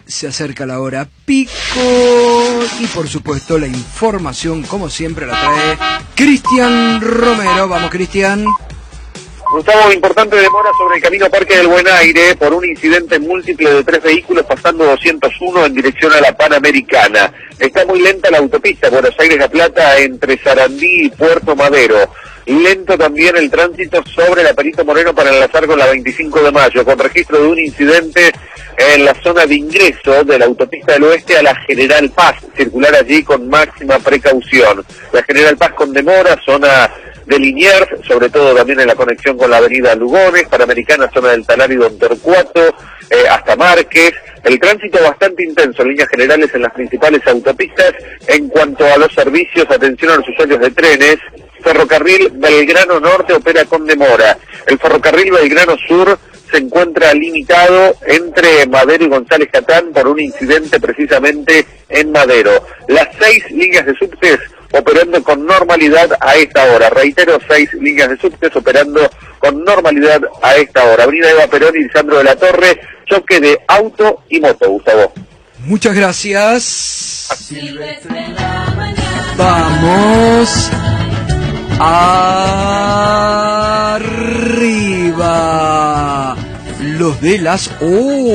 se acerca la hora pico y por supuesto la información, como siempre, la trae Cristian Romero. Vamos, Cristian. Gustavo, importante demora sobre el camino Parque del Buen Aire por un incidente múltiple de 3 vehículos pasando 201 en dirección a la Panamericana. Está muy lenta la autopista Buenos Aires-La Plata entre Sarandí y Puerto Madero. Lento también el tránsito sobre la Perito Moreno para enlazar con la 25 de mayo, con registro de un incidente en la zona de ingreso de la autopista del Oeste a la General Paz. Circular allí con máxima precaución. La General Paz con demora, zona de Liniers, sobre todo también en la conexión con la avenida Lugones, Panamericana, zona del Talar y Don Torcuato, hasta Márquez. El tránsito bastante intenso en líneas generales en las principales autopistas. En cuanto a los servicios, atención a los usuarios de trenes. Ferrocarril Belgrano Norte opera con demora. El ferrocarril Belgrano Sur se encuentra limitado entre Madero y González Catán por un incidente precisamente en Madero. Las 6 líneas de subtes operando con normalidad a esta hora. Reitero, 6 líneas de subtes operando con normalidad a esta hora. Avenida Eva Perón y Lisandro de la Torre, choque de auto y moto, Gustavo. Muchas gracias. Vamos arriba. Los de las 8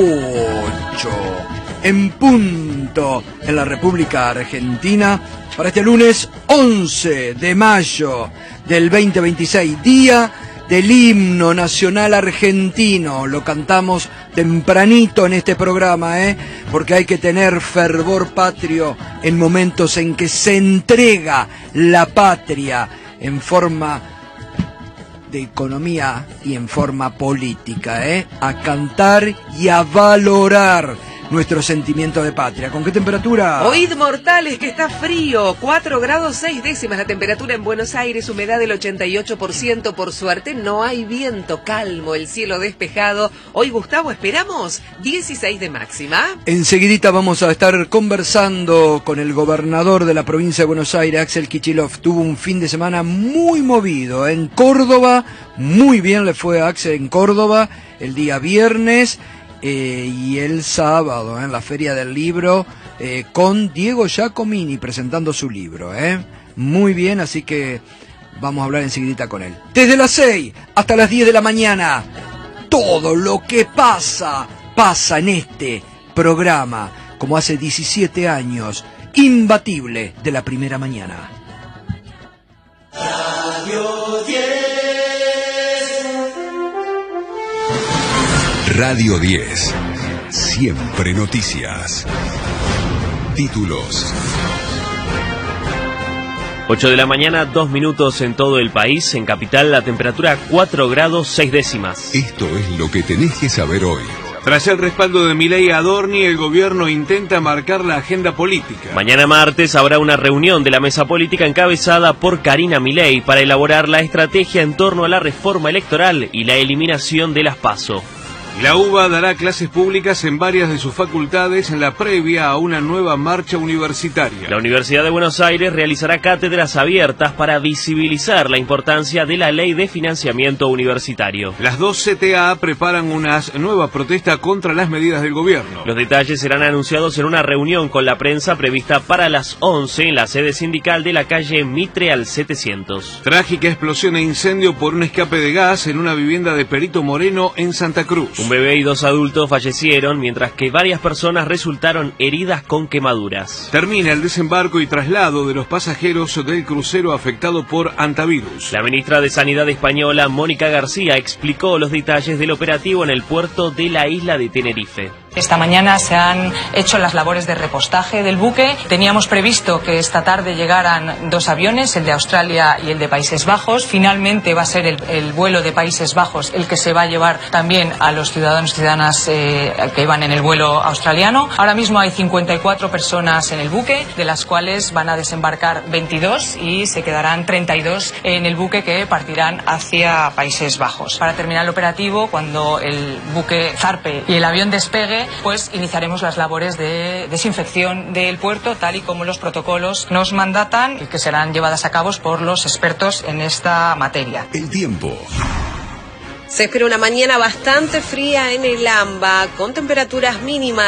en punto en la República Argentina para este lunes 11 de mayo del 2026, día del himno nacional argentino. Lo cantamos tempranito en este programa, porque hay que tener fervor patrio en momentos en que se entrega la patria en forma de economía y en forma política, a cantar y a valorar nuestro sentimiento de patria. ¿Con qué temperatura? Oíd, mortales, que está frío. 4 grados 6 décimas la temperatura en Buenos Aires, humedad del 88%. Por suerte no hay viento, calmo, el cielo despejado. Hoy, Gustavo, esperamos 16 de máxima. Enseguidita vamos a estar conversando con el gobernador de la provincia de Buenos Aires, Axel Kicillof. Tuvo un fin de semana muy movido en Córdoba. Muy bien le fue a Axel en Córdoba el día viernes. Y el sábado en la Feria del Libro con Diego Giacomini presentando su libro, muy bien, así que vamos a hablar enseguidita con él. Desde las 6 hasta las 10 de la mañana, todo lo que pasa en este programa, como hace 17 años, imbatible de la primera mañana. Radio 10. Radio 10, siempre noticias. Títulos. 8 de la mañana, 2 minutos en todo el país. En capital, la temperatura 4 grados 6 décimas. Esto es lo que tenés que saber hoy. Tras el respaldo de Milei a Adorni, el gobierno intenta marcar la agenda política. Mañana martes habrá una reunión de la mesa política encabezada por Karina Milei para elaborar la estrategia en torno a la reforma electoral y la eliminación de las PASO. La UBA dará clases públicas en varias de sus facultades en la previa a una nueva marcha universitaria. La Universidad de Buenos Aires realizará cátedras abiertas para visibilizar la importancia de la ley de financiamiento universitario. Las 2 CTA preparan una nueva protesta contra las medidas del gobierno. Los detalles serán anunciados en una reunión con la prensa prevista para las 11 en la sede sindical de la calle Mitre al 700. Trágica explosión e incendio por un escape de gas en una vivienda de Perito Moreno en Santa Cruz. Un bebé y 2 adultos fallecieron, mientras que varias personas resultaron heridas con quemaduras. Termina el desembarco y traslado de los pasajeros del crucero afectado por antivirus. La ministra de Sanidad española, Mónica García, explicó los detalles del operativo en el puerto de la isla de Tenerife. Esta mañana se han hecho las labores de repostaje del buque. Teníamos previsto que esta tarde llegaran 2 aviones, el de Australia y el de Países Bajos. Finalmente va a ser el vuelo de Países Bajos el que se va a llevar también a los ciudadanos y ciudadanas que iban en el vuelo australiano. Ahora mismo hay 54 personas en el buque, de las cuales van a desembarcar 22 y se quedarán 32 en el buque que partirán hacia Países Bajos. Para terminar el operativo, cuando el buque zarpe y el avión despegue, pues iniciaremos las labores de desinfección del puerto, tal y como los protocolos nos mandatan y que serán llevadas a cabo por los expertos en esta materia. El tiempo. Se espera una mañana bastante fría en el AMBA, con temperaturas mínimas